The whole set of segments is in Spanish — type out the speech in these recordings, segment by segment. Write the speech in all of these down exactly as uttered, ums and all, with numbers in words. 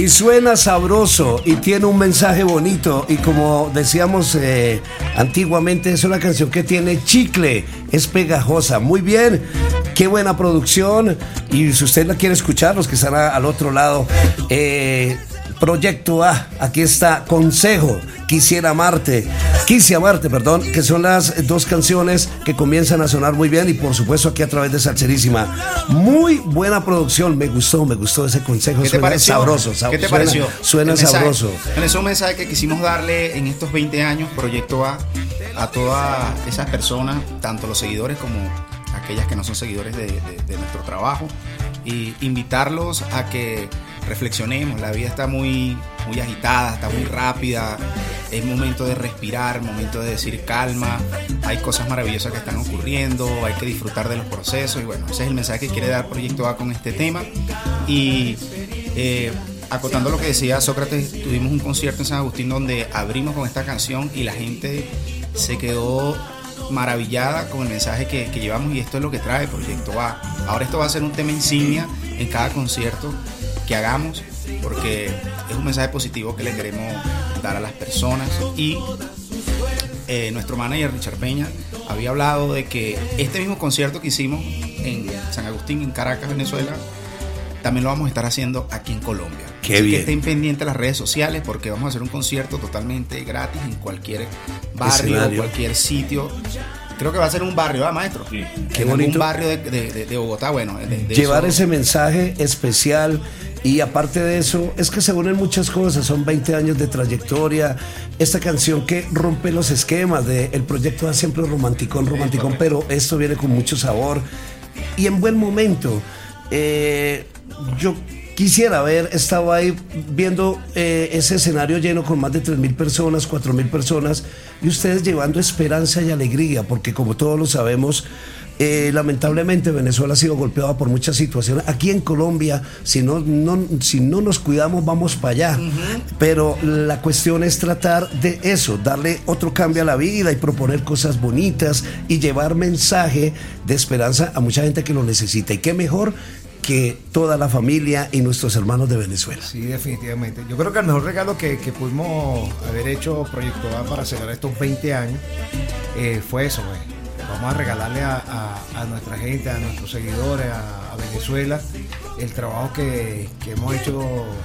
suena sabroso y tiene un mensaje bonito y como decíamos eh, antiguamente, es una canción que tiene chicle, es pegajosa. Muy bien, qué buena producción. Y si usted la quiere escuchar, los que están a, al otro lado, eh, Proyecto A, aquí está Consejo, Quisiera Amarte, Quise Amarte, perdón, que son las dos canciones que comienzan a sonar muy bien y por supuesto aquí a través de Salserísima. Muy buena producción, me gustó, me gustó ese consejo. ¿Qué te pareció? Sabroso, sab- ¿Qué te suena, pareció? Suena sabroso. Es un mensaje que quisimos darle en estos veinte años, Proyecto A, a todas esas personas, tanto los seguidores como aquellas que no son seguidores de, de, de nuestro trabajo, y invitarlos a que reflexionemos. La vida está muy, muy agitada, está muy rápida, es momento de respirar, momento de decir calma, hay cosas maravillosas que están ocurriendo, hay que disfrutar de los procesos y bueno, ese es el mensaje que quiere dar Proyecto A con este tema. Y eh, acotando lo que decía Sócrates, tuvimos un concierto en San Agustín donde abrimos con esta canción y la gente se quedó maravillada con el mensaje que, que llevamos, y esto es lo que trae Proyecto A. Ahora esto va a ser un tema insignia en cada concierto que hagamos, porque es un mensaje positivo que le queremos dar a las personas. Y eh, nuestro manager Richard Peña había hablado de que este mismo concierto que hicimos en San Agustín, en Caracas, Venezuela, también lo vamos a estar haciendo aquí en Colombia. Qué Así bien. que estén pendientes de las redes sociales porque vamos a hacer un concierto totalmente gratis en cualquier barrio, Escenario. cualquier sitio. Creo que va a ser un barrio, ¿ah, maestro? Sí. Qué en bonito. Un barrio de, de, de, de Bogotá, bueno. De, de Llevar eso. ese mensaje especial. Y aparte de eso, es que se unen muchas cosas, son veinte años de trayectoria, esta canción que rompe los esquemas de el Proyecto A, siempre romanticón, romanticón, pero esto viene con mucho sabor y en buen momento. Eh, yo quisiera haber estado ahí viendo eh, ese escenario lleno con más de tres mil personas, cuatro mil personas, y ustedes llevando esperanza y alegría, porque como todos lo sabemos, Eh, lamentablemente Venezuela ha sido golpeada por muchas situaciones. Aquí en Colombia, si no, no, si no nos cuidamos, vamos para allá. Uh-huh. Pero la cuestión es tratar de eso, darle otro cambio a la vida y proponer cosas bonitas y llevar mensaje de esperanza a mucha gente que lo necesita. Y qué mejor que toda la familia y nuestros hermanos de Venezuela. Sí, definitivamente. Yo creo que el mejor regalo que, que pudimos haber hecho Proyecto A para celebrar estos veinte años eh, fue eso, güey. Vamos a regalarle a, a, a nuestra gente, a nuestros seguidores, a, a Venezuela, el trabajo que, que hemos hecho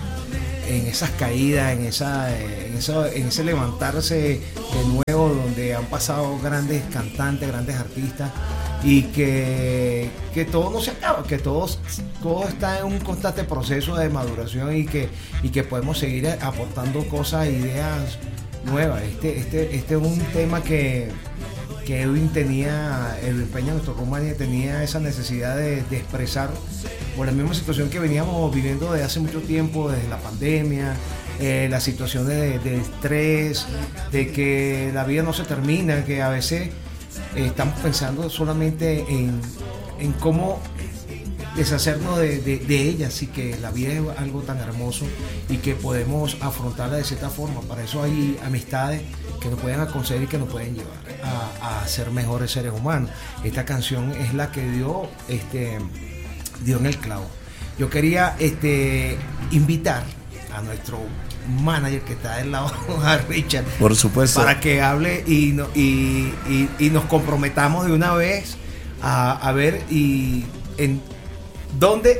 en esas caídas, en, esa, en, eso, en ese levantarse de nuevo, donde han pasado grandes cantantes, grandes artistas, y que, que todo no se acaba, que todo, todo está en un constante proceso de maduración y que, y que podemos seguir aportando cosas, ideas nuevas. Este, este, este es un tema que... que Edwin tenía, Edwin Peña, nuestro compañero, tenía esa necesidad de, de expresar por la misma situación que veníamos viviendo desde hace mucho tiempo, desde la pandemia, eh, la situación de, de estrés, de que la vida no se termina, que a veces eh, estamos pensando solamente en, en cómo deshacernos de, de, de ella, así que la vida es algo tan hermoso y que podemos afrontarla de cierta forma. Para eso hay amistades que nos pueden aconsejar y que nos pueden llevar a, a ser mejores seres humanos. Esta canción es la que dio, este, dio en el clavo. Yo quería este, invitar a nuestro manager que está del lado, a Richard, por supuesto, para que hable y, no, y, y, y nos comprometamos de una vez a, a ver y en dónde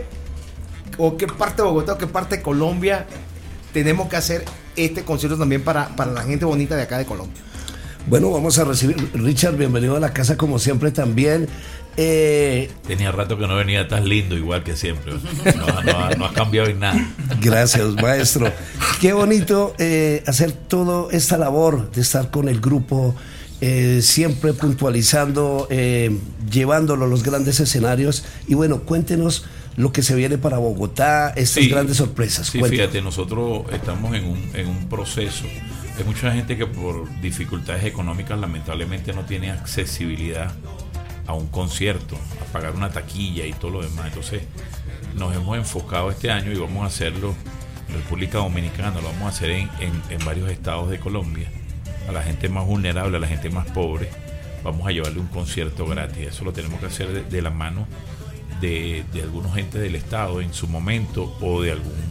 o qué parte de Bogotá o qué parte de Colombia tenemos que hacer este concierto también para, para la gente bonita de acá de Colombia. Bueno, vamos a recibir, Richard, bienvenido a la casa como siempre también. Eh, Tenía rato que no venía tan lindo igual que siempre. No, no, no ha cambiado en nada. Gracias, maestro. Qué bonito eh, hacer toda esta labor de estar con el grupo, eh, siempre puntualizando, eh, llevándolo a los grandes escenarios. Y bueno, cuéntenos lo que se viene para Bogotá, estas sí, grandes sorpresas. Sí, cuéntenos. Fíjate, nosotros estamos en un, en un proceso. Hay mucha gente que por dificultades económicas lamentablemente no tiene accesibilidad a un concierto, a pagar una taquilla y todo lo demás. Entonces nos hemos enfocado este año y vamos a hacerlo en República Dominicana, lo vamos a hacer en, en, en varios estados de Colombia. A la gente más vulnerable, a la gente más pobre, vamos a llevarle un concierto gratis. Eso lo tenemos que hacer de, de la mano de, de algunos gente del estado en su momento o de algún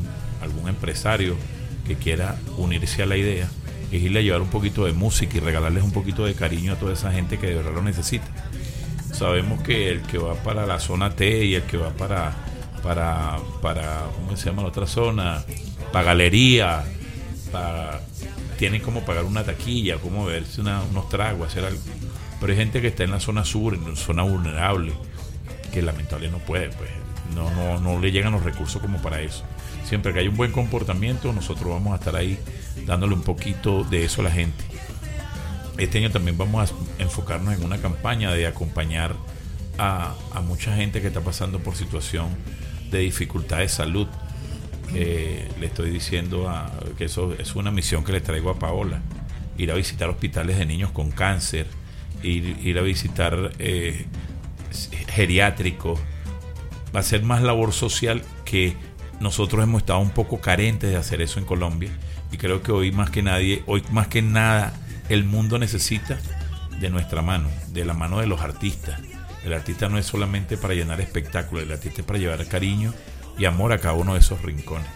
algún empresario que quiera unirse a la idea, es irle a llevar un poquito de música y regalarles un poquito de cariño a toda esa gente que de verdad lo necesita. Sabemos que el que va para la zona T y el que va para, para, para ¿cómo se llama la otra zona? Para galería, para, tienen como pagar una taquilla, como verse una, unos tragos, hacer algo. Pero hay gente que está en la zona sur, en la zona vulnerable, que lamentablemente no puede, pues no, no, no le llegan los recursos como para eso. Siempre que hay un buen comportamiento, nosotros vamos a estar ahí dándole un poquito de eso a la gente. Este año también vamos a enfocarnos en una campaña de acompañar a, a mucha gente que está pasando por situación de dificultad de salud. Eh, le estoy diciendo a, que eso es una misión que le traigo a Paola: ir a visitar hospitales de niños con cáncer, ir, ir a visitar eh, geriátricos. Va a ser más labor social, que nosotros hemos estado un poco carentes de hacer eso en Colombia, y creo que hoy más que nadie, hoy más que nada el mundo necesita de nuestra mano, de la mano de los artistas. El artista no es solamente para llenar espectáculos, el artista es para llevar cariño y amor a cada uno de esos rincones.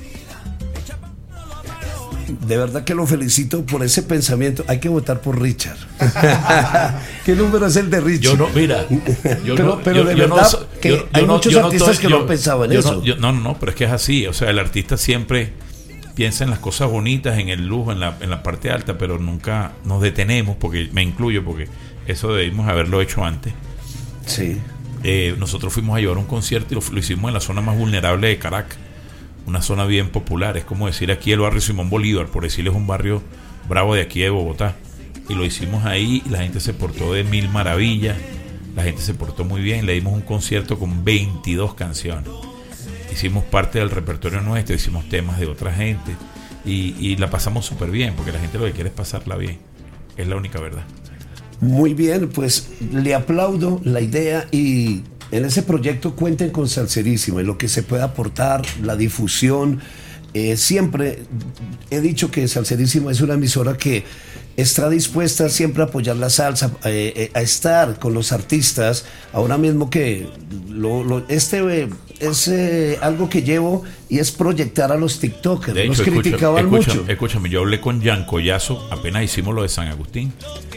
De verdad que lo felicito por ese pensamiento. Hay que votar por Richard. ¿Qué número es el de Richard? Yo no, mira, yo pero, no, pero yo, de yo verdad no, que yo, hay yo muchos no, artistas estoy, que yo, no han pensado en yo eso. No, yo, no, no, no, pero es que es así. O sea, el artista siempre piensa en las cosas bonitas, en el lujo, en la, en la parte alta, pero nunca nos detenemos, porque me incluyo, porque eso debimos haberlo hecho antes. Sí. Eh, nosotros fuimos a llevar un concierto y lo, lo hicimos en la zona más vulnerable de Caracas, una zona bien popular. Es como decir aquí el barrio Simón Bolívar, por decirles un barrio bravo de aquí de Bogotá, y lo hicimos ahí y la gente se portó de mil maravillas, la gente se portó muy bien. Le dimos un concierto con veintidós canciones, hicimos parte del repertorio nuestro, hicimos temas de otra gente y, y la pasamos súper bien, porque la gente lo que quiere es pasarla bien, es la única verdad. Muy bien, pues le aplaudo la idea, y en ese proyecto cuenten con Salserísima, en lo que se pueda aportar, la difusión. Eh, siempre he dicho que Salserísima es una emisora que está dispuesta siempre a apoyar la salsa, eh, eh, a estar con los artistas. Ahora mismo que lo, lo, este eh, es eh, algo que llevo, y es proyectar a los TikTokers. De hecho, los criticaban escúchame, mucho. Escúchame, yo hablé con Jan Collazo, apenas hicimos lo de San Agustín,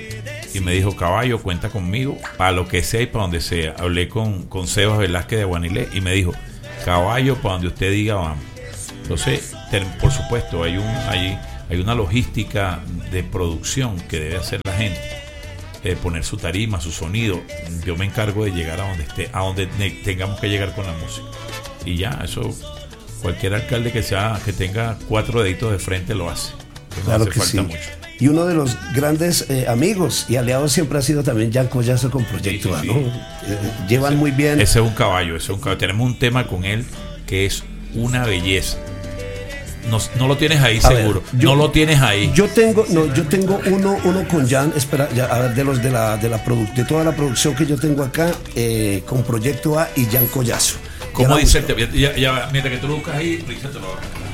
y me dijo: caballo, cuenta conmigo para lo que sea y para donde sea. Hablé con, con Sebas Velázquez de Aguanilé y me dijo: caballo, para donde usted diga vamos. Entonces, ter, por supuesto, hay un hay, hay una logística de producción que debe hacer la gente, eh, poner su tarima, su sonido. Yo me encargo de llegar a donde esté, a donde tengamos que llegar con la música, y ya, eso cualquier alcalde que sea, que tenga cuatro deditos de frente lo hace. No claro hace que falta sí. mucho. Y uno de los grandes eh, amigos y aliados siempre ha sido también Jan Collazo con Proyecto Sí, A, sí, ¿no? sí. Eh, llevan ese, muy bien. Ese es un caballo, ese es un caballo. Tenemos un tema con él que es una belleza. No, no lo tienes ahí, A seguro. ver, yo- no lo tienes ahí. Yo tengo, no, yo tengo uno, uno con Jan, espera, ya, a ver, de los de la, de la produ- de toda la producción que yo tengo acá, eh, con Proyecto A y Jan Collazo. ¿Cómo Ya la dice el busco. tema? Ya, ya, mientras que tú lo buscas ahí, Richard te lo va a cantar.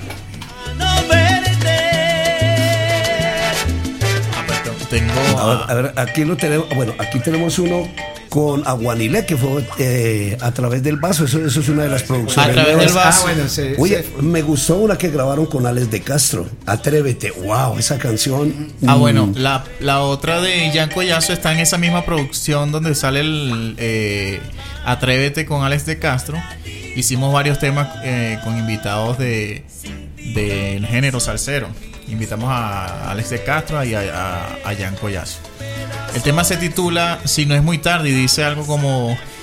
Tengo A ver, a ver, aquí lo tenemos, bueno, aquí tenemos uno con Aguanilé, que fue eh, a través del vaso. Eso, eso es una de las producciones A través nuevas. del vaso. Ah, bueno, se, Oye, se- me gustó una que grabaron con Alex de Castro, Atrévete. Wow, esa canción. Ah, mm, bueno, la, la otra de Jan Collazo está en esa misma producción donde sale el eh, Atrévete con Alex de Castro. Hicimos varios temas eh, con invitados de del género salsero. Invitamos a Alex de Castro y a, a, a Jan Collazo. El tema se titula Si no es muy tarde y dice algo como: